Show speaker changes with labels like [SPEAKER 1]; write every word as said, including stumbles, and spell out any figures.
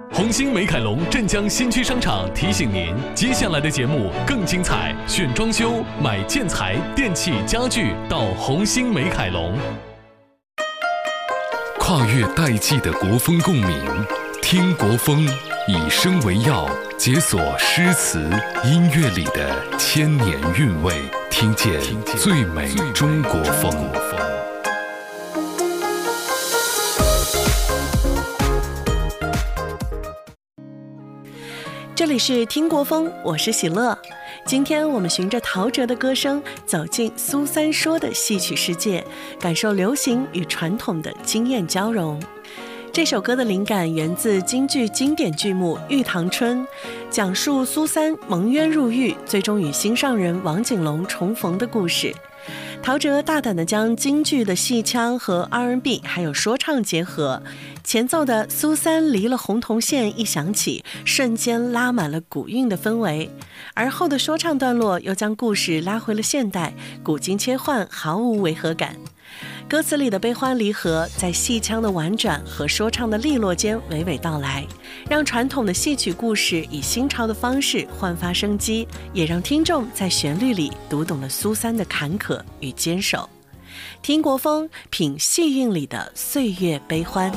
[SPEAKER 1] 红星美凯龙镇江新区商场提醒您，接下来的节目更精彩，选装修、买建材、电器、家具到红星美凯龙。
[SPEAKER 2] 跨越代际的国风共鸣，听国风，以声为药，解锁诗词音乐里的千年韵味，听见最美中国风。
[SPEAKER 3] 这里是听国风，我是喜乐。今天我们循着陶喆的歌声，走进苏三说的戏曲世界，感受流行与传统的惊艳交融。这首歌的灵感源自京剧经典剧目《玉堂春》，讲述苏三蒙冤入狱，最终与心上人王景龙重逢的故事。陶喆大胆地将京剧的戏腔和 R and B 还有说唱结合，前奏的苏三离了红铜线一响起，瞬间拉满了古韵的氛围，而后的说唱段落又将故事拉回了现代，古今切换，毫无违和感。歌词里的悲欢离合在戏腔的婉转和说唱的利落间娓娓道来，让传统的戏曲故事以新潮的方式焕发生机，也让听众在旋律里读懂了苏三的坎坷与坚守。听国风，品戏韵里的岁月悲欢。